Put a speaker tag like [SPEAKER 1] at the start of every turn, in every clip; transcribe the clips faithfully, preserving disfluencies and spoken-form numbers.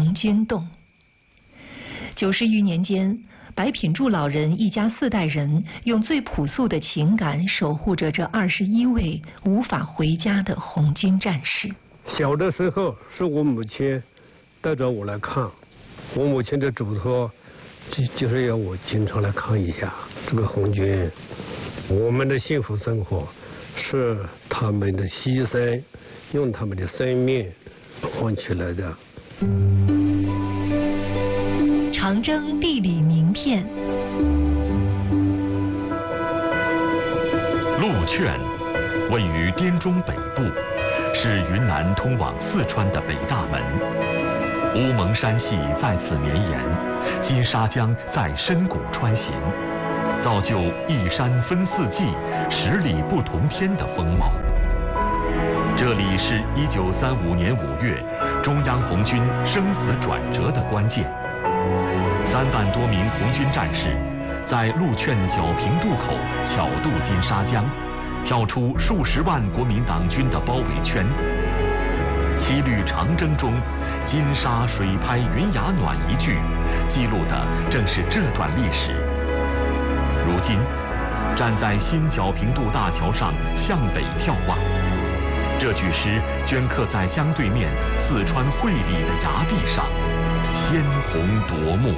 [SPEAKER 1] 红军洞。九十余年间，白品柱老人一家四代人用最朴素的情感守护着这二十一位无法回家的红军战士。
[SPEAKER 2] 小的时候是我母亲带着我来看，我母亲的嘱托就就是要我经常来看一下这个红军。我们的幸福生活是他们的牺牲，用他们的生命换取来的。
[SPEAKER 1] 长征地理名片。
[SPEAKER 3] 鹿圈位于滇中北部，是云南通往四川的北大门。乌蒙山系在此绵延，金沙江在深谷穿行，造就一山分四季、十里不同天的风貌。这里是一九三五年五月中央红军生死转折的关键。三万多名红军战士在鹿圈皎平渡口巧渡金沙江，跳出数十万国民党军的包围圈。七律长征中金沙水拍云崖暖一句，记录的正是这段历史。如今站在新皎平渡大桥上向北眺望，这句诗镌刻在江对面四川会理的崖壁上，鲜红夺目。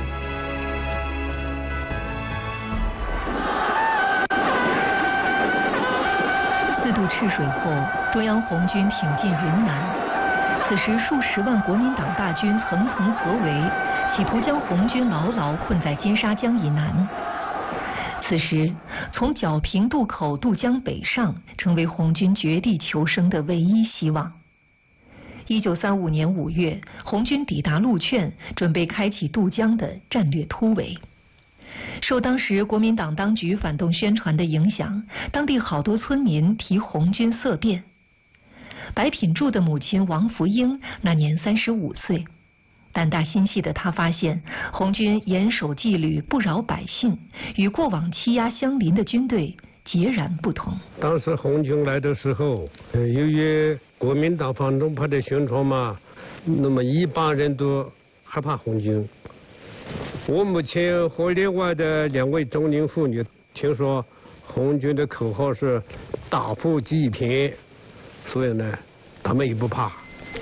[SPEAKER 1] 四渡赤水后，中央红军挺进云南。此时，数十万国民党大军层层合围，企图将红军牢牢困在金沙江以南。此时，从皎平渡口渡江北上，成为红军绝地求生的唯一希望。一九三五年五月，红军抵达鹿圈，准备开启渡江的战略突围。受当时国民党当局反动宣传的影响，当地好多村民提红军色变。白品柱的母亲王福英那年三十五岁，胆大心细的她发现，红军严守纪律，不扰百姓，与过往欺压乡邻的军队截然不同。
[SPEAKER 2] 当时红军来的时候，呃，由于国民党反动派的宣传嘛，那么一般人都害怕红军。我母亲和另外的两位中年妇女听说红军的口号是打破济贫，所以呢，他们也不怕。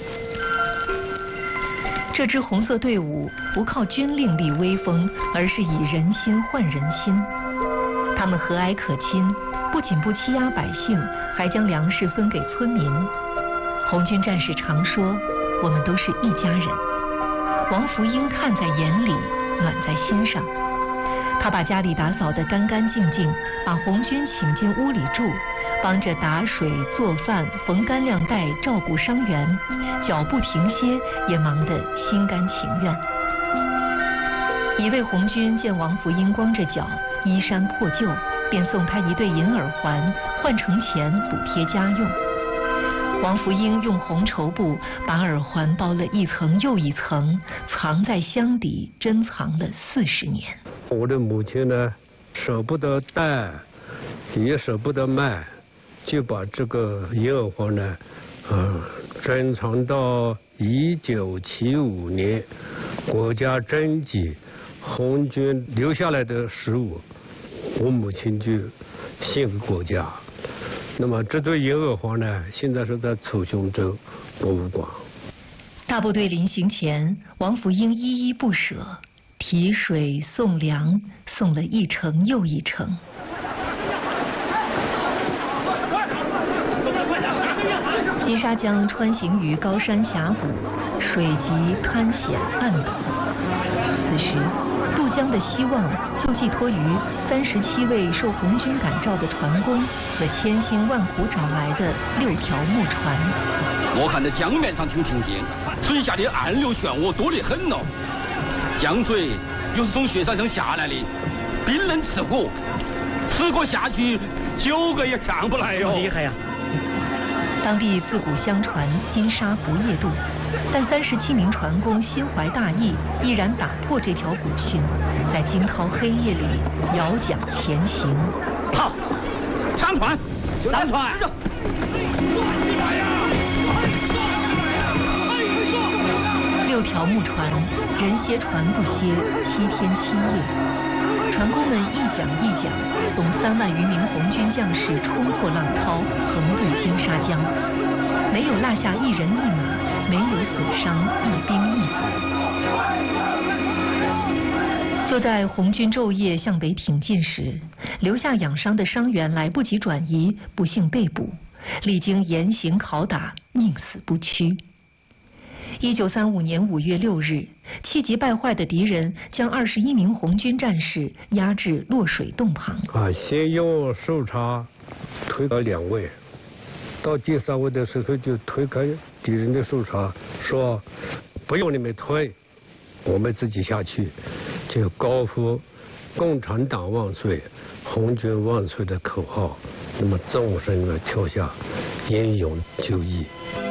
[SPEAKER 1] 这支红色队伍不靠军令立威风，而是以人心换人心。他们和蔼可亲，不仅不欺压百姓，还将粮食分给村民。红军战士常说：“我们都是一家人。”王福英看在眼里，暖在心上。他把家里打扫得干干净净，把红军请进屋里住，帮着打水、做饭、缝干粮带，照顾伤员，脚不停歇，也忙得心甘情愿。一位红军见王福英光着脚，衣衫破旧，便送他一对银耳环，换成钱补贴家用。王福英用红绸布把耳环包了一层又一层，藏在箱底，珍藏了四十年。
[SPEAKER 2] 我的母亲呢，舍不得戴，也舍不得卖，就把这个银耳环呢，呃，珍藏到一九七五年国家征集红军留下来的食物，我母亲就献给国家。那么这对银耳环呢，现在是在楚雄州博物馆。
[SPEAKER 1] 大部队临行前，王福英依依不舍，提水送粮，送了一程又一程。金沙江穿行于高山峡谷，水急滩险暗陡。此时，渡江的希望就寄托于三十七位受红军感召的船工和千辛万苦找来的六条木船。
[SPEAKER 4] 我看这江面上挺平静，水下的暗流漩涡多得很哦。江水又是从雪山上下来的，冰冷刺骨，吃过下去九个也上不来哟。厉害呀！
[SPEAKER 1] 当地自古相传金沙不夜渡，但三十七名船工心怀大义，毅然打破这条古训，在惊涛黑夜里摇桨前行。
[SPEAKER 4] 好，上船，上船！
[SPEAKER 1] 六六条木船，人歇船不歇，七天七夜。船工们一桨一桨，送三万余名红军将士冲破浪涛，横渡金沙江，没有落下一人一马，没有损伤一兵一卒。就在红军昼夜向北挺进时，留下养伤的伤员来不及转移，不幸被捕，历经严刑拷打，宁死不屈。一九三五年五月六日，气急败坏的敌人将二十一名红军战士押至落水洞旁。
[SPEAKER 2] 啊，先用手叉推开两位，到第三位的时候就推开敌人的手叉，说不用你们推，我们自己下去，就高呼共产党万岁，红军万岁的口号，那么纵身的跳下，英勇就义。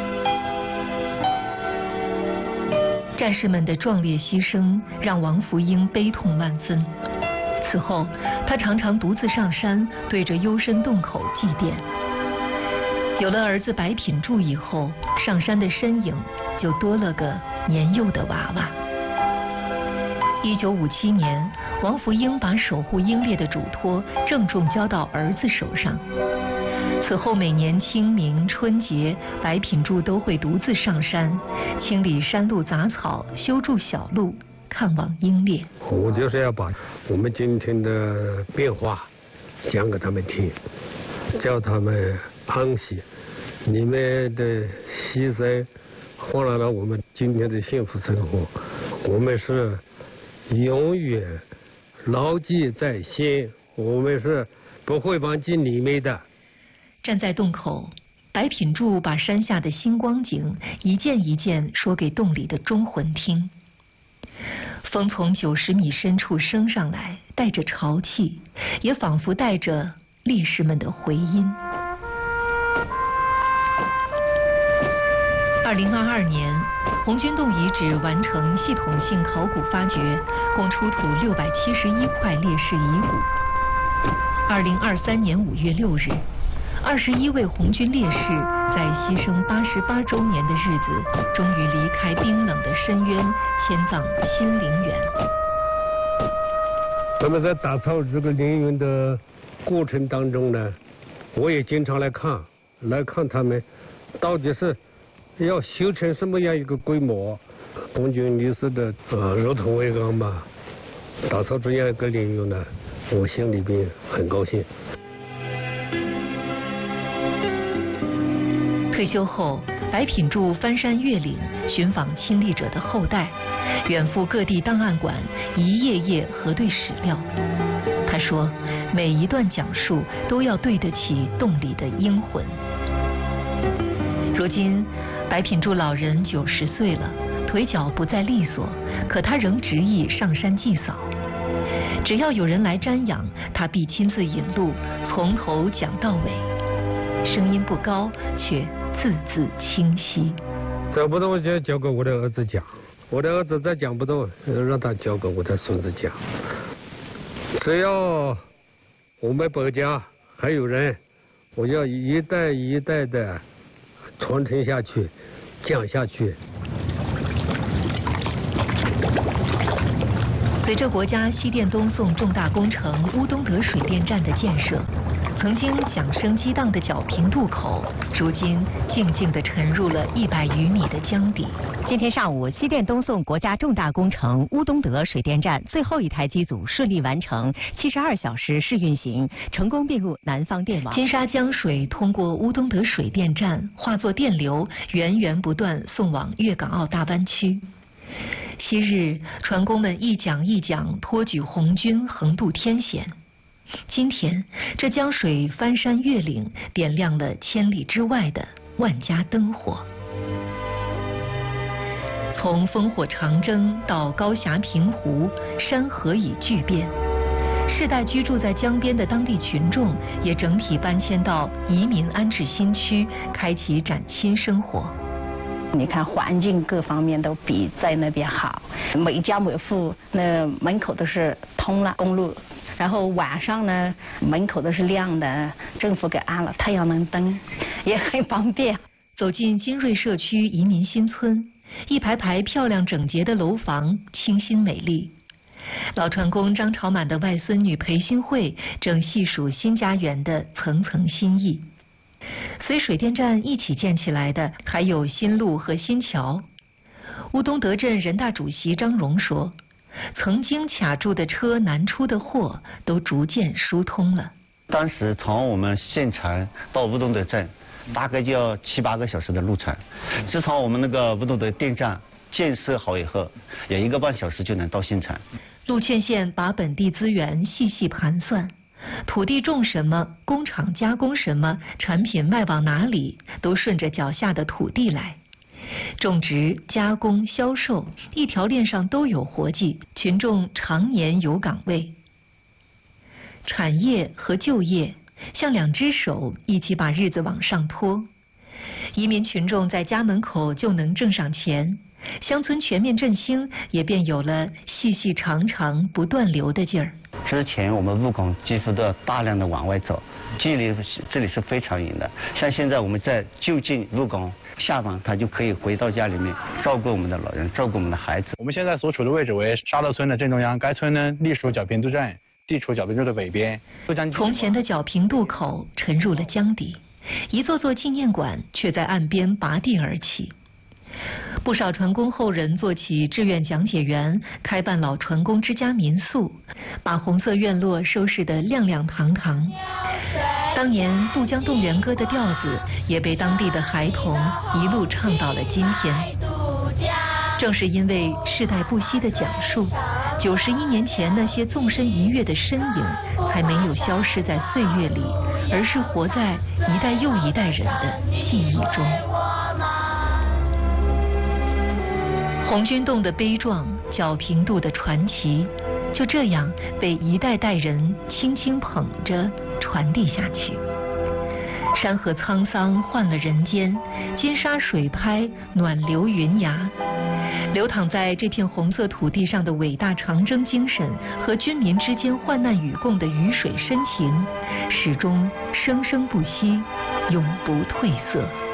[SPEAKER 1] 战士们的壮烈牺牲让王福英悲痛万分。此后，他常常独自上山，对着幽深洞口祭奠。有了儿子白品柱以后，上山的身影就多了个年幼的娃娃。一九五七年，王福英把守护英烈的嘱托郑重交到儿子手上。此后每年清明、春节，白品柱都会独自上山，清理山路杂草，修筑小路，看望英烈。
[SPEAKER 2] 我就是要把我们今天的变化讲给他们听，叫他们安息。你们的牺牲换来了我们今天的幸福生活，我们是永远牢记在心，我们是不会忘记你们的。
[SPEAKER 1] 站在洞口，白品柱把山下的新光景一件一件说给洞里的忠魂听。风从九十米深处升上来，带着潮气，也仿佛带着烈士们的回音。二零二二年，红军洞遗址完成系统性考古发掘，共出土六百七十一块烈士遗骨。二零二三年五月六日，二十一位红军烈士在牺牲八十八周年的日子，终于离开冰冷的深渊，迁葬新陵园。
[SPEAKER 2] 那么在打造这个陵园的过程当中呢，我也经常来看，来看他们到底是要修成什么样一个规模。红军烈士的呃如土为安吧，打造这样一个陵园呢，我心里边很高兴。
[SPEAKER 1] 退休后，白品柱翻山越岭，寻访亲历者的后代，远赴各地档案馆，一页页核对史料。他说，每一段讲述都要对得起洞里的英魂。如今，白品柱老人九十岁了，腿脚不再利索，可他仍执意上山祭扫。只要有人来瞻仰，他必亲自引路，从头讲到尾。声音不高，却字字清晰。
[SPEAKER 2] 讲不动就交给我的儿子讲，我的儿子再讲不动，让他交给我的孙子讲。只要我们本家还有人，我要一代一代的传承下去，讲下去。
[SPEAKER 1] 随着国家西电东送重大工程乌东德水电站的建设，曾经响声激荡的皎平渡口，如今静静地沉入了一百余米的江底。
[SPEAKER 5] 今天上午，西电东送国家重大工程乌东德水电站最后一台机组顺利完成七十二小时试运行，成功并入南方电网。
[SPEAKER 1] 金沙江水通过乌东德水电站，化作电流，源源不断送往粤港澳大湾区。昔日船工们一桨一桨托举红军横渡天险，今天这江水翻山越岭，点亮了千里之外的万家灯火。从烽火长征到高峡平湖，山河已巨变。世代居住在江边的当地群众也整体搬迁到移民安置新区，开启崭新生活。
[SPEAKER 6] 你看环境各方面都比在那边好，每家每户那门口都是通了公路，然后晚上呢门口都是亮的，政府给安了太阳能灯，也很方便。
[SPEAKER 1] 走进金瑞社区移民新村， 一排排漂亮整洁的楼房，清新美丽。老船工张朝满的外孙女裴新慧正细数新家园的层层新意。随水电站一起建起来的还有新路和新桥。乌东德镇人大主席张荣说，曾经卡住的车难出的货都逐渐疏通了。
[SPEAKER 7] 当时从我们县城到乌东德镇大概就要七八个小时的路程，自从我们那个乌东德电站建设好以后，有一个半小时就能到县城。
[SPEAKER 1] 陆劝县把本地资源细细盘算，土地种什么，工厂加工什么，产品卖往哪里，都顺着脚下的土地来。种植、加工、销售，一条链上都有活计，群众常年有岗位。产业和就业像两只手，一起把日子往上拖。移民群众在家门口就能挣上钱，乡村全面振兴也便有了细细长长不断流的劲儿。
[SPEAKER 7] 之前我们务工几乎都要大量的往外走，距离这里是非常远的。像现在我们在就近务工，下班他就可以回到家里面照顾我们的老人，照顾我们的孩子。
[SPEAKER 8] 我们现在所处的位置为沙头村的正中央，该村呢隶属角平渡镇，地处角平渡的北边。
[SPEAKER 1] 从前的角平渡口沉入了江底，一座座纪念馆却在岸边拔地而起。不少船工后人做起志愿讲解员，开办老船工之家民宿，把红色院落收拾得亮亮堂堂。当年渡江动员歌的调子也被当地的孩童一路唱到了今天。正是因为世代不息的讲述，九十一年前那些纵身一跃的身影才没有消失在岁月里，而是活在一代又一代人的记忆中。红军洞的悲壮，角平渡的传奇，就这样被一代代人轻轻捧着传递下去。山河沧桑换了人间，金沙水拍暖流云崖。流淌在这片红色土地上的伟大长征精神和军民之间患难与共的鱼水深情，始终生生不息，永不褪色。